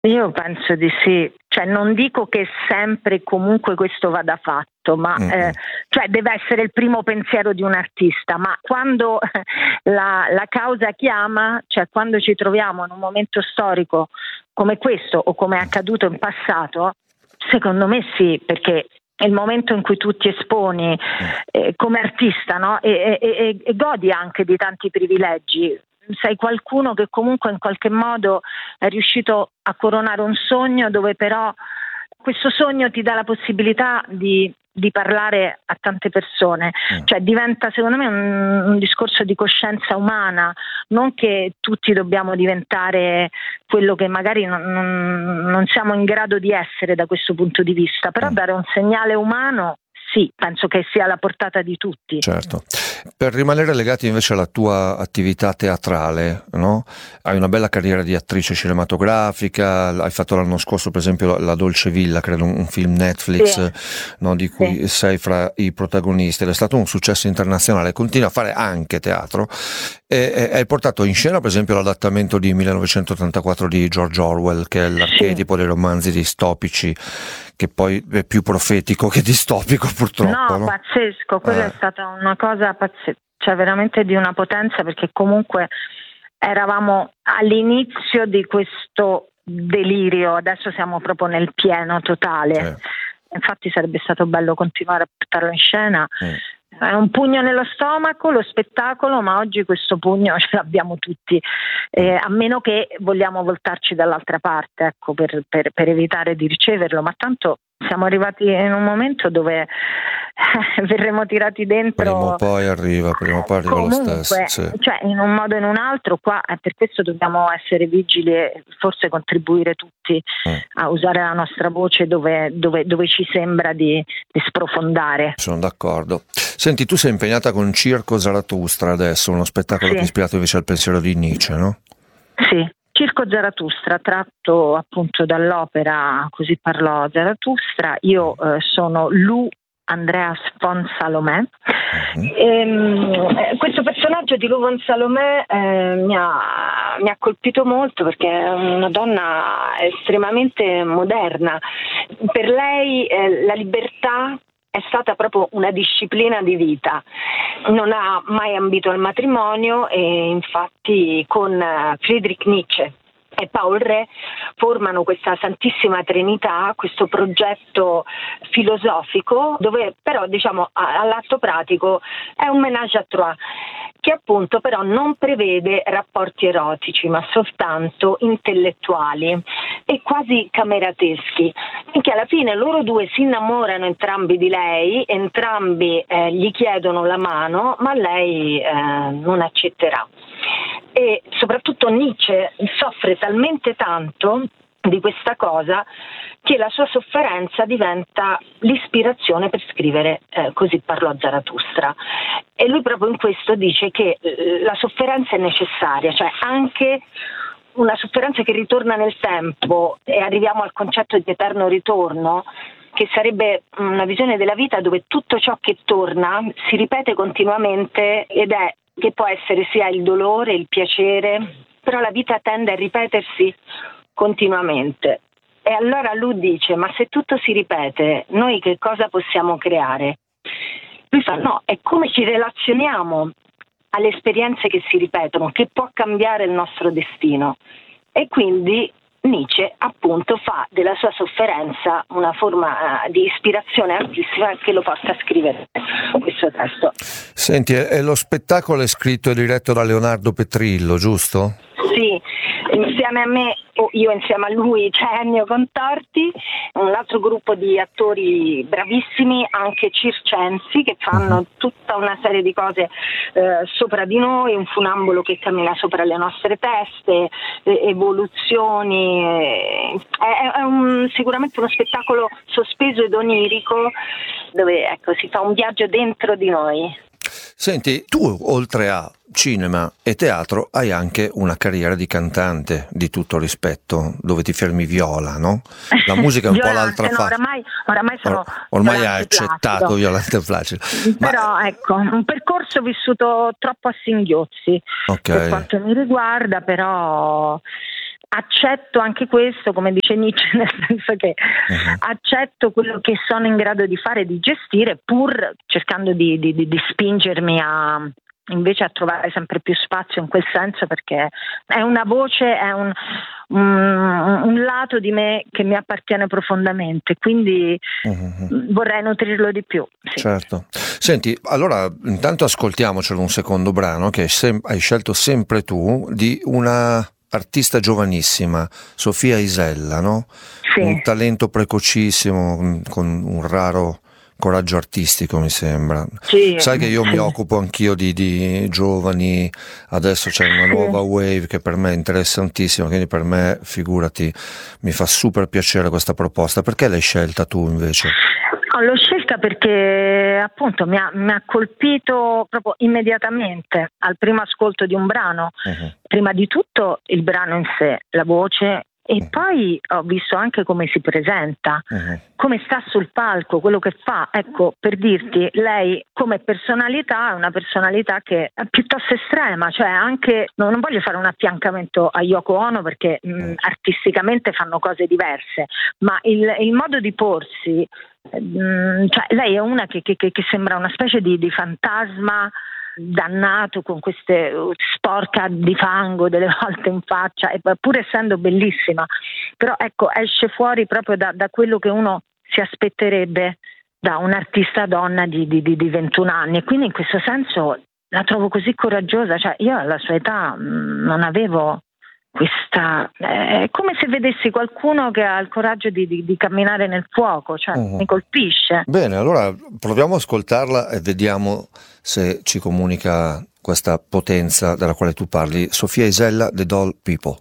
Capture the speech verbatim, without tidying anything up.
Io penso di sì, cioè non dico che sempre comunque questo vada fatto, ma mm-hmm. eh, cioè deve essere il primo pensiero di un artista, ma quando la, la causa chiama, cioè quando ci troviamo in un momento storico come questo o come è accaduto in passato, secondo me sì, perché è il momento in cui tu ti esponi eh, come artista, no? e, e, e, e godi anche di tanti privilegi. Sei qualcuno che comunque in qualche modo è riuscito a coronare un sogno, dove però questo sogno ti dà la possibilità di, di parlare a tante persone, mm. cioè diventa secondo me un, un discorso di coscienza umana, non che tutti dobbiamo diventare quello che magari non, non, non siamo in grado di essere da questo punto di vista, però mm. dare un segnale umano. Sì, penso che sia alla portata di tutti. Certo. Per rimanere legati invece alla tua attività teatrale, no? Hai una bella carriera di attrice cinematografica, hai fatto l'anno scorso per esempio La Dolce Villa, credo un film Netflix, sì. no? di cui sì. sei fra i protagonisti, ed è stato un successo internazionale, continui a fare anche teatro e, e hai portato in scena per esempio l'adattamento di millenovecentottantaquattro di George Orwell, che è l'archetipo sì. dei romanzi distopici, che poi è più profetico che distopico purtroppo. No, no? pazzesco, quella eh. è stata una cosa pazzesca, cioè veramente di una potenza, perché comunque eravamo all'inizio di questo delirio, adesso siamo proprio nel pieno totale. Eh. Infatti sarebbe stato bello continuare a portarlo in scena. Eh. È un pugno nello stomaco lo spettacolo, ma oggi questo pugno ce l'abbiamo tutti, eh, a meno che vogliamo voltarci dall'altra parte, ecco, per, per, per evitare di riceverlo, ma tanto siamo arrivati in un momento dove eh, verremo tirati dentro. Prima o poi arriva, prima o poi arriva comunque, lo stesso. Sì. Cioè in un modo o in un altro, qua eh, per questo dobbiamo essere vigili e forse contribuire tutti mm. a usare la nostra voce dove, dove, dove ci sembra di, di sprofondare. Sono d'accordo. Senti, tu sei impegnata con Circo Zarathustra adesso, uno spettacolo sì. che è ispirato invece al pensiero di Nietzsche, no? Sì. Circo Zarathustra, tratto appunto dall'opera Così parlò Zarathustra. Io eh, sono Lou Andreas von Salomé. Uh-huh. E, questo personaggio di Lou von Salomé eh, mi, ha, mi ha colpito molto, perché è una donna estremamente moderna. Per lei eh, la libertà è stata proprio una disciplina di vita, non ha mai ambito al matrimonio e infatti con Friedrich Nietzsche e Paul Ré formano questa Santissima Trinità, questo progetto filosofico dove però diciamo all'atto pratico è un ménage à trois, che appunto però non prevede rapporti erotici ma soltanto intellettuali e quasi camerateschi, perché alla fine loro due si innamorano entrambi di lei, entrambi eh, gli chiedono la mano, ma lei eh, non accetterà. E soprattutto Nietzsche soffre talmente tanto di questa cosa che la sua sofferenza diventa l'ispirazione per scrivere eh, Così parlò Zarathustra, e lui proprio in questo dice che eh, la sofferenza è necessaria, cioè anche una sofferenza che ritorna nel tempo, e arriviamo al concetto di eterno ritorno, che sarebbe una visione della vita dove tutto ciò che torna si ripete continuamente, ed è che può essere sia il dolore, il piacere, però la vita tende a ripetersi continuamente. E allora lui dice: ma se tutto si ripete, noi che cosa possiamo creare? Lui fa: no, è come ci relazioniamo alle esperienze che si ripetono che può cambiare il nostro destino. E quindi Nietzsche appunto fa della sua sofferenza una forma di ispirazione altissima che lo porta a scrivere questo testo. Senti, e lo spettacolo è scritto e diretto da Leonardo Petrillo, giusto? Sì, insieme a me, o io insieme a lui, c'è Ennio Contorti, un altro gruppo di attori bravissimi, anche circensi, che fanno uh-huh. tutta una serie di cose eh, sopra di noi, un funambolo che cammina sopra le nostre teste, eh, evoluzioni, eh, è, è un, sicuramente uno spettacolo sospeso ed onirico, dove ecco si fa un viaggio dentro di noi. Senti, tu oltre a cinema e teatro hai anche una carriera di cantante di tutto rispetto, dove ti fermi Viola, no? La musica è un po' l'altra no, faccia. Oramai, oramai sono Or- ormai hai accettato Violante Placido. Però Ma... ecco, un percorso vissuto troppo a singhiozzi, okay. per quanto mi riguarda, però accetto anche questo, come dice Nietzsche, nel senso che uh-huh. accetto quello che sono in grado di fare e di gestire, pur cercando di, di, di spingermi a invece a trovare sempre più spazio in quel senso, perché è una voce, è un, un, un lato di me che mi appartiene profondamente, quindi uh-huh. vorrei nutrirlo di più. Sì. Certo. Senti, allora intanto ascoltiamocelo un secondo brano che hai, sem- hai scelto sempre tu, di una artista giovanissima, Sofia Isella, no? Sì. Un talento precocissimo, con un raro coraggio artistico, mi sembra. Sì, sai che io sì. mi occupo anch'io di, di giovani, adesso c'è una nuova wave che per me è interessantissima, quindi per me, figurati, mi fa super piacere questa proposta. Perché l'hai scelta tu invece? No, l'ho scelta perché appunto mi ha, mi ha colpito proprio immediatamente al primo ascolto di un brano. Uh-huh. Prima di tutto il brano in sé, la voce, e uh-huh. poi ho visto anche come si presenta, uh-huh. come sta sul palco, quello che fa. Ecco, per dirti, lei come personalità è una personalità che è piuttosto estrema, cioè anche, non voglio fare un affiancamento a Yoko Ono perché mh, artisticamente fanno cose diverse, ma il, il modo di porsi, mh, cioè lei è una che, che, che sembra una specie di, di fantasma dannato, con queste sporca di fango delle volte in faccia, e pur essendo bellissima, però ecco, esce fuori proprio da, da quello che uno si aspetterebbe da un'artista donna di, di, di ventuno anni, e quindi in questo senso la trovo così coraggiosa. Cioè io alla sua età mh, non avevo questa, è come se vedessi qualcuno che ha il coraggio di, di, di camminare nel fuoco, cioè uh-huh. mi colpisce. Bene, allora proviamo a ascoltarla e vediamo se ci comunica questa potenza della quale tu parli. Sofia Isella, The Doll People.